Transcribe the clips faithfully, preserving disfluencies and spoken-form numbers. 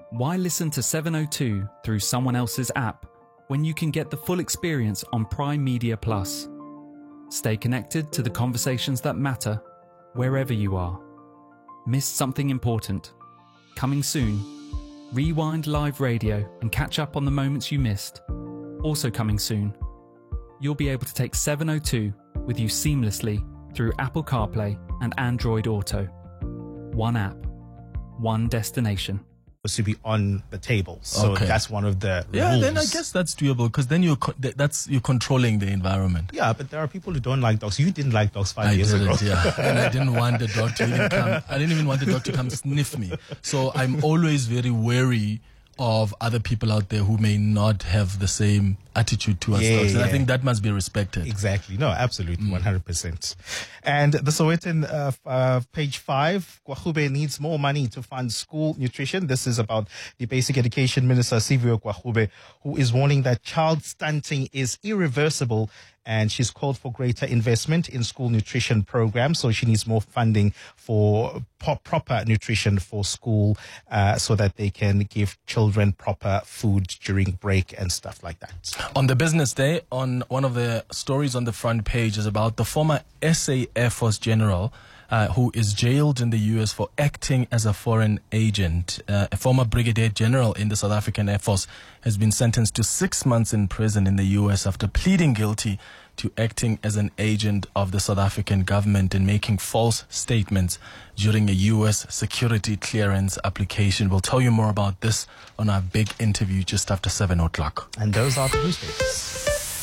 Why listen to seven oh two through someone else's app when you can get the full experience on Prime Media Plus? Stay connected to the conversations that matter wherever you are. Missed something important? Coming soon. Rewind live radio and catch up on the moments you missed. Also coming soon. You'll be able to take seven oh two with you seamlessly through Apple CarPlay and Android Auto. One app, one destination. To be on the table, so okay. That's one of the yeah. rules. Then I guess that's doable because then you're co- that's you're controlling the environment. Yeah, but there are people who don't like dogs. You didn't like dogs five I years didn't, ago. Yeah, and I didn't want the dog to even come. I didn't even want the dog to come sniff me. So I'm always very wary of other people out there who may not have the same attitude towards yeah, dogs. And yeah. I think that must be respected. Exactly. No, absolutely. Mm. one hundred percent. And the Sowetan, uh, uh, page five, Gwagube needs more money to fund school nutrition. This is about the Basic Education Minister, Sivyo Gwagube, who is warning that child stunting is irreversible, and she's called for greater investment in school nutrition programs. So she needs more funding for po- proper nutrition for school, uh, so that they can give children proper food during break and stuff like that. On the business day, on one of the stories on the front page is about the former S A Air Force general uh, who is jailed in the U S for acting as a foreign agent. Uh, a former brigadier general in the South African Air Force has been sentenced to six months in prison in the U S after pleading guilty to acting as an agent of the South African government and making false statements during a U S security clearance application. We'll tell you more about this on our big interview just after seven o'clock. And those are the newspapers.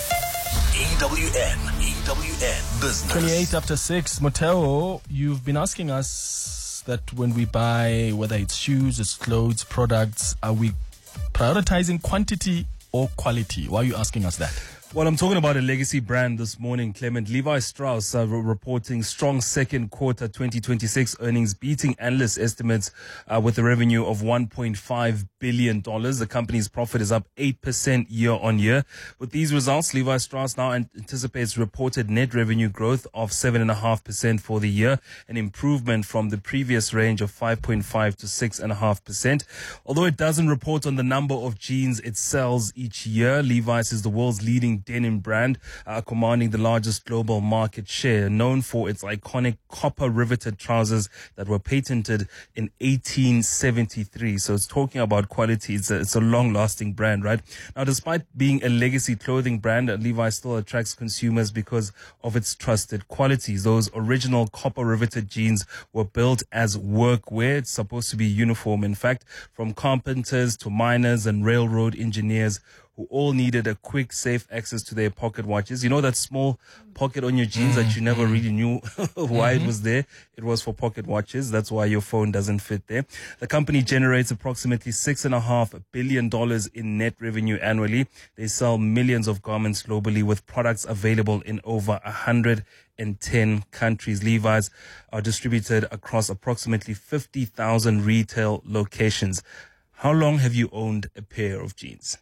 E W N, E W N Business. twenty-eight after six. Mateo, you've been asking us that when we buy, whether it's shoes, it's clothes, products, are we prioritizing quantity or quality? Why are you asking us that? Well, I'm talking about a legacy brand this morning, Clement. Levi Strauss uh, re- reporting strong second quarter twenty twenty-six earnings, beating analyst estimates uh, with a revenue of one point five billion dollars. The company's profit is up eight percent year on year. With these results, Levi Strauss now anticipates reported net revenue growth of seven point five percent for the year, an improvement from the previous range of five point five to six point five percent. Although it doesn't report on the number of jeans it sells each year, Levi's is the world's leading denim brand, uh, commanding the largest global market share, known for its iconic copper riveted trousers that were patented in eighteen seventy-three. So it's talking about quality. It's a, it's a long-lasting brand, right? Now, despite being a legacy clothing brand, uh, Levi still attracts consumers because of its trusted qualities. Those original copper riveted jeans were built as workwear. It's supposed to be uniform, in fact, from carpenters to miners and railroad engineers who all needed a quick, safe access to their pocket watches. You know that small pocket on your jeans mm-hmm. that you never really knew why mm-hmm. it was there? It was for pocket watches. That's why your phone doesn't fit there. The company generates approximately six and a half billion dollars in net revenue annually. They sell millions of garments globally with products available in over one hundred ten countries. Levi's are distributed across approximately fifty thousand retail locations. How long have you owned a pair of jeans?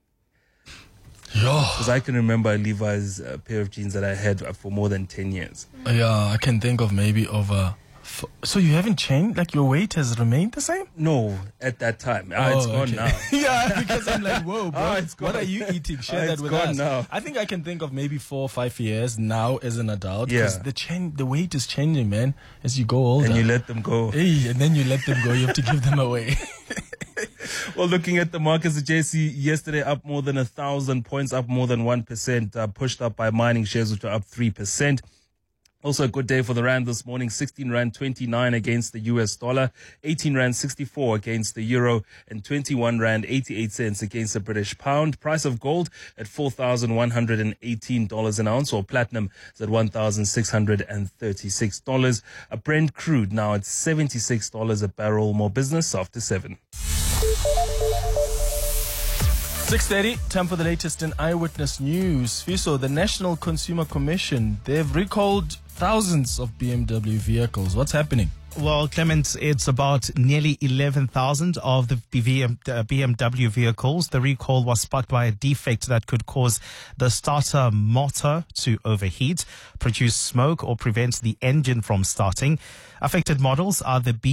Yeah. Because I can remember a Levi's uh, pair of jeans that I had for more than ten years. Yeah, I can think of maybe over... F- so you haven't changed? Like your weight has remained the same? No, at that time. Ah, oh, it's gone okay. now. Yeah, because I'm like, whoa, bro. Ah, it's gone. What are you eating? Share Ah, that it's with gone us. now. I think I can think of maybe four or five years now as an adult. Yeah. Because the, change, the weight is changing, man, as you go older. And you let them go. Hey, and then you let them go. You have to give them away. Well, looking at the markets, the J C yesterday up more than a thousand points, up more than one percent, uh, pushed up by mining shares, which are up three percent. Also a good day for the rand this morning, sixteen rand twenty-nine against the U S dollar, eighteen rand sixty-four against the euro, and twenty-one rand eighty-eight cents against the British pound. Price of gold at four thousand one hundred eighteen dollars an ounce, or platinum is at one thousand six hundred thirty-six dollars. A Brent crude now at seventy-six dollars a barrel. More business after seven. six thirty, time for the latest in Eyewitness News. Fiso, the National Consumer Commission, they've recalled thousands of B M W vehicles. What's happening? Well, Clement, it's about nearly eleven thousand of the B M W vehicles. The recall was sparked by a defect that could cause the starter motor to overheat, produce smoke, or prevent the engine from starting. Affected models are the B